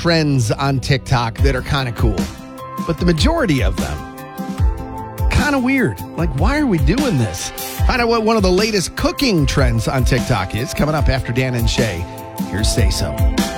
trends on TikTok that are kind of cool, but the majority of them kind of weird. Like, why are we doing this? Find out what one of the latest cooking trends on TikTok is coming up after Dan and Shay. Here's Say So.